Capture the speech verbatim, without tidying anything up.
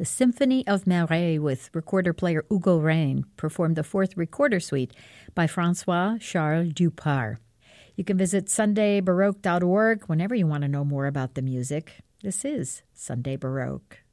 The Symphony of Marais with recorder-player Hugo Rein performed the fourth recorder suite by Francois-Charles Dupart. You can visit sunday baroque dot org whenever you want to know more about the music. This is Sunday Baroque.